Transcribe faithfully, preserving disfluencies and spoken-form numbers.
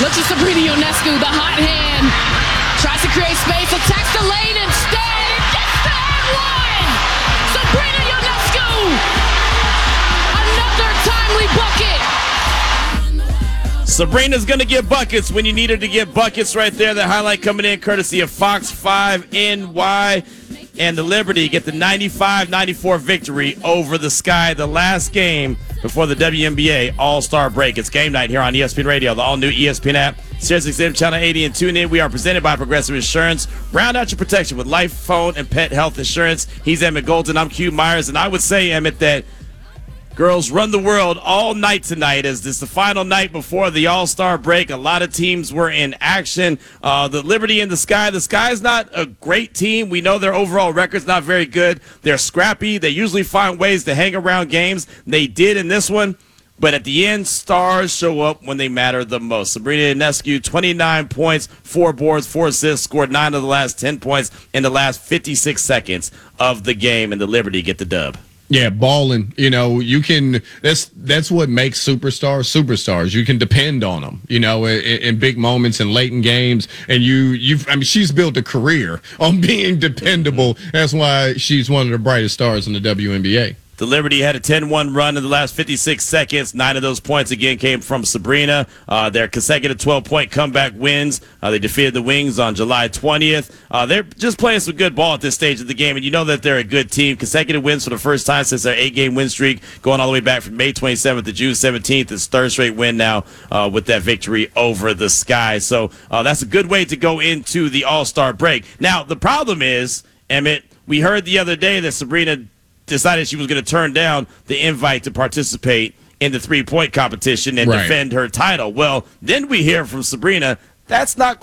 Looks at Sabrina Ionescu, the hot hand. Tries to create space, attacks the lane instead. Gets the and one! Sabrina Ionescu! Another timely bucket! Sabrina's going to get buckets when you need her to get buckets right there. The highlight coming in courtesy of Fox five N Y. And the Liberty get the ninety-five ninety-four victory over the Sky, the last game before the W N B A All-Star break. It's game night here on E S P N Radio, the all-new E S P N app, SiriusXM Channel eighty, and tune in. We are presented by Progressive Insurance. Round out your protection with life, phone, and pet health insurance. He's Emmett Golden. I'm Q Myers, and I would say, Emmett, that girls run the world all night tonight as this is the final night before the All-Star break. A lot of teams were in action. Uh, the Liberty and the Sky. The Sky's not a great team. We know their overall record's not very good. They're scrappy. They usually find ways to hang around games. They did in this one. But at the end, stars show up when they matter the most. Sabrina Ionescu, twenty-nine points, four boards, four assists, scored nine of the last ten points in the last fifty-six seconds of the game, and the Liberty get the dub. Yeah, balling. You know, you can. That's that's what makes superstars superstars. You can depend on them. You know, in, in big moments and late in games. And you, you. I mean, she's built a career on being dependable. That's why she's one of the brightest stars in the W N B A. The Liberty had a ten one run in the last fifty-six seconds. Nine of those points, again, came from Sabrina. Uh, their consecutive twelve-point comeback wins. Uh, they defeated the Wings on July twentieth. Uh, they're just playing some good ball at this stage of the game, and you know that they're a good team. Consecutive wins for the first time since their eight-game win streak, going all the way back from May twenty-seventh to June seventeenth. It's third straight win now uh, with that victory over the Sky. So uh, that's a good way to go into the All-Star break. Now, the problem is, Emmett, we heard the other day that Sabrina decided she was going to turn down the invite to participate in the three-point competition and right. defend her title. Well, then we hear from Sabrina, that's not